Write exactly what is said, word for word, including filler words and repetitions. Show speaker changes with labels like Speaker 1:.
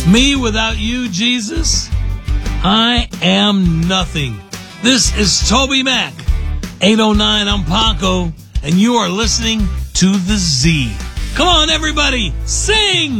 Speaker 1: Me without you, Jesus, I am nothing. This is Toby Mac, eight oh nine, I'm Paco, and you are listening to The Z. Come on, everybody, sing!